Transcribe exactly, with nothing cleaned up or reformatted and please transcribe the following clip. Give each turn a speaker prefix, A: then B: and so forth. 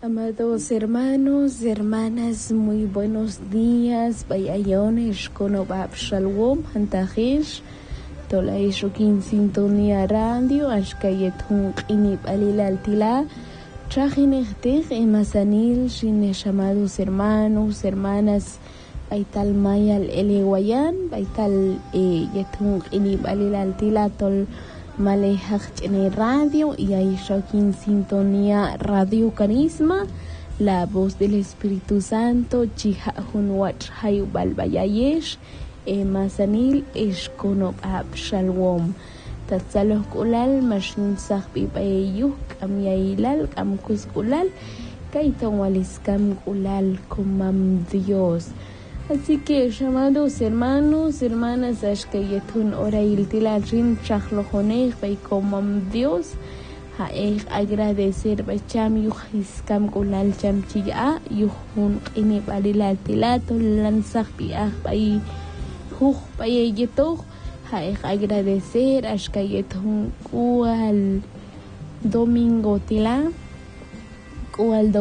A: Amados hermanos, hermanas, muy buenos días. Bayayones, Konobab Shalom, Hantajish, Tolaishokin Sintonía Radio, Ashkayetun Inib Alilal Tila, Trajinechtig, Emasanil, Shines, amados hermanos, hermanas, Baital Mayal Eleguayan, Baital Yetun Inib Alilal Tila, Tol. Malejach en el radio y ahí en sintonía Radio Carisma, la voz del Espíritu Santo, Chihahun Wach Hayubal Bayayesh, Emasanil Eshkonob Ab Shalom. Tatsalos Kulal, Mashin Sahbi Bayayuk, Kamyailal, Kamkus Kulal, Kaitan Waliskam Kulal, Komam Dios. Así que, llamados hermanos, hermanas, ashkayetun orail tilarin chachlojoneg baikomam Dios, haeg agradecer bacham yuhiskam kulal cham chiya, yuhun inib alilal tilato lanzak biah bai huj bayayetoh, haeg agradecer ashkayetun kual domingo tila, kual